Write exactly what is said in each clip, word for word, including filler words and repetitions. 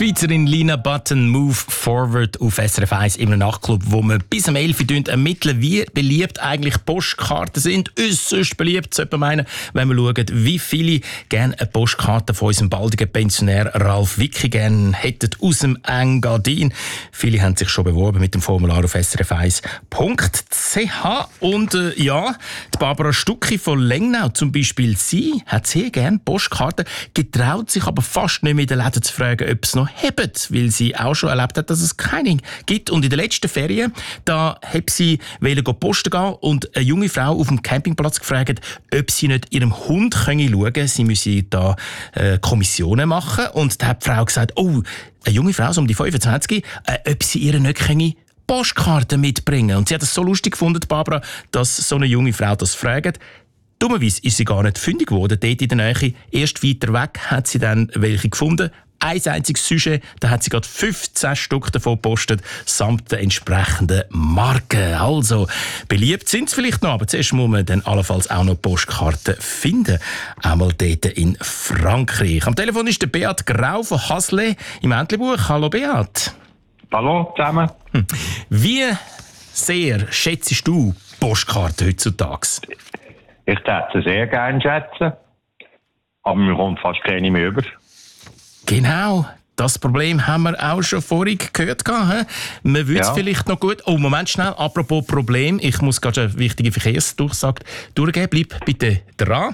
Schweizerin Lina Button, Move Forward auf S R F eins im Nachtclub, wo wir bis um elf Uhr ermitteln, wie beliebt eigentlich Postkarten sind. Äusserst beliebt, sollte man meinen, wenn wir schauen, wie viele gerne eine Postkarte von unserem baldigen Pensionär Ralf Wicki gerne hätten aus dem Engadin. Viele haben sich schon beworben mit dem Formular auf s r f eins punkt c h. Und äh, ja, die Barbara Stucki von Lengnau zum Beispiel, sie hat sehr gerne Postkarten, getraut sich aber fast nicht mehr in den Läden zu fragen, ob es noch hebt, weil sie auch schon erlebt hat, dass es keine gibt. Und in den letzten Ferien, da hat sie wollte posten gehen und eine junge Frau auf dem Campingplatz gefragt, ob sie nicht ihrem Hund schauen können. Sie müsse da äh, Kommissionen machen. Und da hat die Frau gesagt, oh, eine junge Frau, so um die fünfundzwanzig, äh, ob sie ihr nicht können Postkarten mitbringen. Und sie hat es so lustig gefunden, Barbara, dass so eine junge Frau das fragt. Dummerweise ist sie gar nicht fündig geworden, dort in der Nähe. Erst weiter weg hat sie dann welche gefunden. Ein einziges Sujet, da hat sie gerade fünfzehn Stück davon gepostet, samt der entsprechenden Marke. Also, beliebt sind sie vielleicht noch, aber zuerst muss man dann allenfalls auch noch Postkarten finden. Einmal dort in Frankreich. Am Telefon ist der Beat Grau von Hasle im Entlebuch. Hallo Beat. Hallo zusammen. Hm. Wie sehr schätzt du Postkarten heutzutage? Ich würde sehr gerne schätzen, aber mir kommt fast keine mehr über. Genau, das Problem haben wir auch schon vorhin gehört. He? Man würde es ja vielleicht noch gut... Oh, Moment schnell, apropos Problem. Ich muss gerade eine wichtige Verkehrsdurchsage durchgeben. Bleib bitte dran.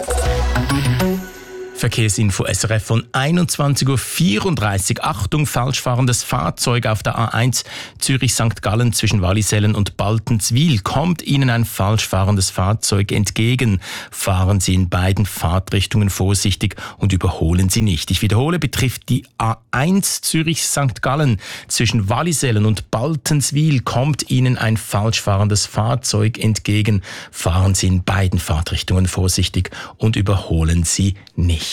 Verkehrsinfo S R F von einundzwanzig Uhr vierunddreißig. Achtung, falschfahrendes Fahrzeug auf der A eins Zürich-Sankt Gallen zwischen Wallisellen und Baltenswil. Kommt Ihnen ein falschfahrendes Fahrzeug entgegen, fahren Sie in beiden Fahrtrichtungen vorsichtig und überholen Sie nicht. Ich wiederhole, betrifft die A eins Zürich-Sankt Gallen zwischen Wallisellen und Baltenswil. Kommt Ihnen ein falschfahrendes Fahrzeug entgegen, fahren Sie in beiden Fahrtrichtungen vorsichtig und überholen Sie nicht.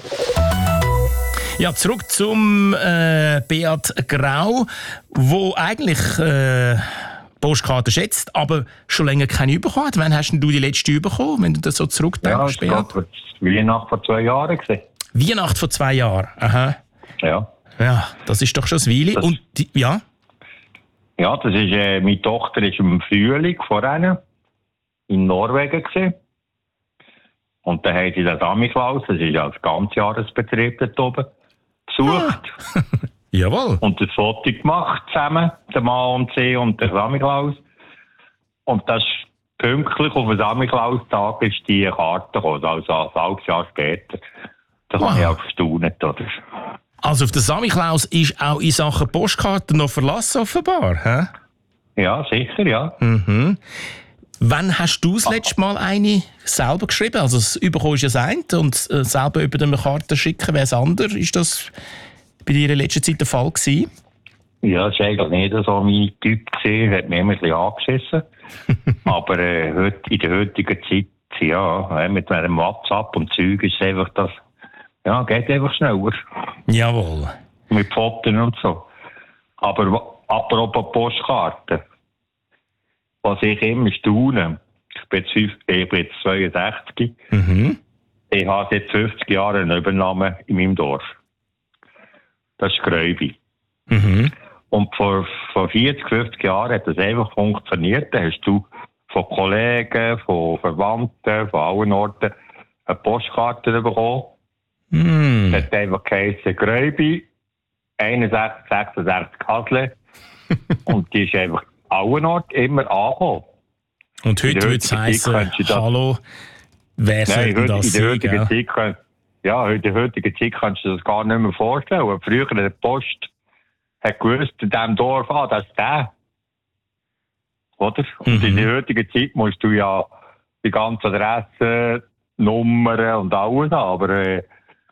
Ja, zurück zum äh, Beat Grau, wo eigentlich äh, Postkarten schätzt, aber schon länger keine bekommen hat. Wann hast denn du die letzte bekommen, wenn du das so zurückdenkst? Ja, das war Weihnachten vor zwei Jahren. Weihnachten vor zwei Jahren, aha. Ja. Ja, das ist doch schon ein Weile. Das, Und die, ja? Ja, das ist, äh, meine Tochter war im Frühling vorhin in Norwegen gewesen. Und dann haben sie den Samichlaus, das ist ja ein Ganzjahresbetrieb dort oben, besucht. Ah. Jawohl. Und das Foto gemacht zusammen, der Mann und sie und der Samichlaus. Und das ist pünktlich auf den Samichlaus-Tag ist die Karte gekommen, also ein halbes Jahr später. Da habe ich auch gestaunt, oder? Also auf den Samichlaus ist auch in Sachen Postkarten noch Verlass offenbar, hä? Ja, sicher, ja. Mhm. Wann hast du das letzte Mal eine selber geschrieben? Also das Überkommen ist ja das eine und äh, selber über eine Karte schicken wäre das andere. Ist das bei dir in letzter Zeit der Fall gewesen? Ja, das war eigentlich nicht so mein Typ gewesen. Hat mich immer ein bisschen angeschissen. Aber äh, in der heutigen Zeit, ja, mit einem WhatsApp und Zeug ist es einfach das, ja, geht einfach schneller. Jawohl. Mit Fotos und so. Aber apropos Postkarten. Was ich immer staune, ich bin jetzt, ich bin jetzt zweiundsechzig, mhm. Ich habe seit fünfzig Jahren eine Übernahme in meinem Dorf. Das ist Gräubi. Mhm. Und vor, vor vierzig, fünfzig Jahren hat das einfach funktioniert. Da hast du von Kollegen, von Verwandten, von allen Orten eine Postkarte bekommen. Mhm. Das hat einfach geheißen Gräubi, einundsechzig, sechsundsechzig Hasle. Und die ist einfach allen Orten immer angekommen. Und heute würde es heißen, hallo, wer soll denn das sein? Kann, ja, heute, in der heutigen Zeit kannst du dir das gar nicht mehr vorstellen. Früher in der Post hat gewusst, in diesem Dorf, ah, das ist der. Oder? Und mhm. in der heutigen Zeit musst du ja die ganze Adresse, Nummern und alles haben. Aber äh,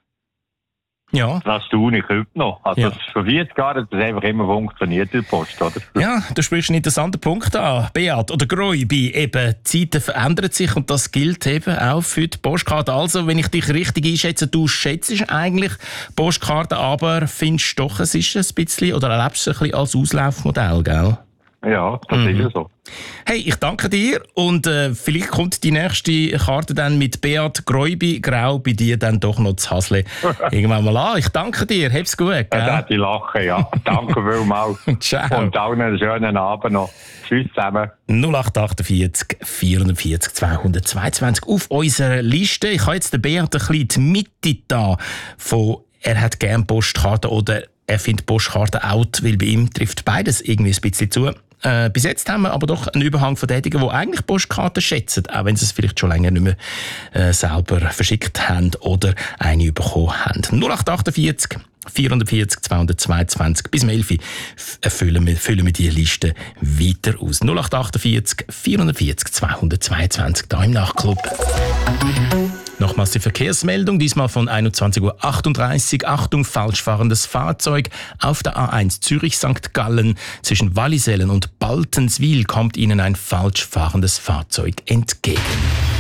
ja. Das tue ich heute noch. Also ja. das, vor vierzig Jahren hat das einfach immer funktioniert in der Post, oder? Ja, du sprichst einen interessanten Punkt an, Beat. Oder Gräubi, eben, die Zeiten verändern sich und das gilt eben auch für die Postkarte. Also, wenn ich dich richtig einschätze, du schätzt eigentlich Postkarten, aber findest doch, es ist ein bisschen, oder erlebst du es ein bisschen als Auslaufmodell, gell? Ja, das mhm. ist ja so. Hey, ich danke dir und äh, vielleicht kommt die nächste Karte dann mit Beat Gräubi Grau bei dir dann doch noch zu Hasle irgendwann mal an. Ich danke dir, hab's gut. Gell? Ja, die lachen, ja. Danke vielmals. Ciao. Und allen einen schönen Abend noch. Tschüss zusammen. null acht achtundvierzig vierundvierzig zweihundertzweiundzwanzig auf unserer Liste. Ich habe jetzt den Beat ein bisschen die Mitte da von «Er hat gerne Postkarten» oder «Er findet Postkarten out», weil bei ihm trifft beides irgendwie ein bisschen zu. Äh, bis jetzt haben wir aber doch einen Überhang von denjenigen, die eigentlich Postkarten schätzen, auch wenn sie es vielleicht schon länger nicht mehr äh, selber verschickt haben oder eine bekommen haben. null acht achtundvierzig vierundvierzig zweihundertzweiundzwanzig bis elf füllen wir, füllen wir diese Liste weiter aus. null acht achtundvierzig vierundvierzig zweihundertzweiundzwanzig da im Nachtclub. Nochmals die Verkehrsmeldung, diesmal von einundzwanzig Uhr achtunddreißig. Achtung, falsch fahrendes Fahrzeug. Auf der A eins Zürich-Sankt Gallen zwischen Wallisellen und Baltenswil kommt Ihnen ein falsch fahrendes Fahrzeug entgegen.